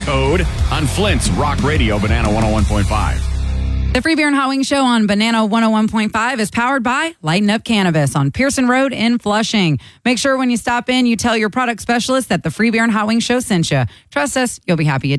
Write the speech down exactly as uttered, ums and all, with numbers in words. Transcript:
code on Flint's Rock Radio, Banana one oh one point five. The Free Beer and Hot Wings Show on Banana one oh one point five is powered by Lighten Up Cannabis on Pearson Road in Flushing. Make sure when you stop in, you tell your product specialist that the Free Beer and Hot Wings Show sent you. Trust us, you'll be happy you did.